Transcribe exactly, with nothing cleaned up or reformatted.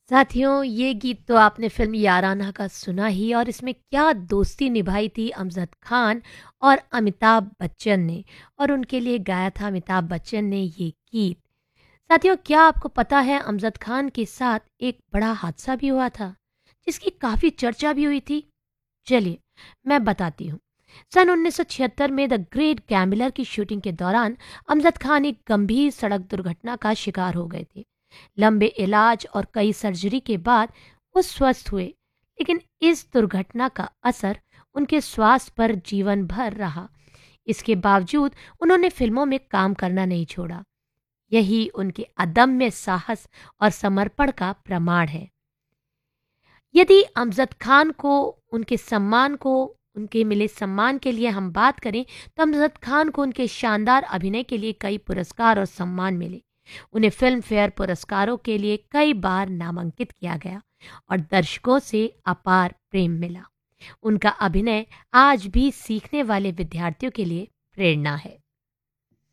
साथियों, ये गीत तो आपने फ़िल्म याराना का सुना ही, और इसमें क्या दोस्ती निभाई थी अमजद खान और अमिताभ बच्चन ने, और उनके लिए गाया था अमिताभ बच्चन ने ये गीत। साथियों, क्या आपको पता है अमजद खान के साथ एक बड़ा हादसा भी हुआ था, जिसकी काफ़ी चर्चा भी हुई थी? चलिए, मैं बताती हूँ। सन उन्नीस सौ छिहत्तर में द ग्रेट गैम्बलर की शूटिंग के दौरान अमजद खान एक गंभीर सड़क दुर्घटना का शिकार हो गए थे। लंबे इलाज और कई सर्जरी के बाद वो स्वस्थ हुए, लेकिन इस दुर्घटना का असर उनके स्वास्थ्य पर जीवन भर रहा। इसके बावजूद उन्होंने फिल्मों में काम करना नहीं छोड़ा। यही उनके अदम्य साहस और समर्पण का प्रमाण है। यदि अमजद खान को उनके सम्मान को उनके मिले सम्मान के लिए हम बात करें, तो अमजद खान को उनके शानदार अभिनय के लिए कई पुरस्कार और सम्मान मिले। उन्हें फिल्म फेयर पुरस्कारों के लिए कई बार नामांकित किया गया और दर्शकों से अपार प्रेम मिला। उनका अभिनय आज भी सीखने वाले विद्यार्थियों के लिए प्रेरणा है।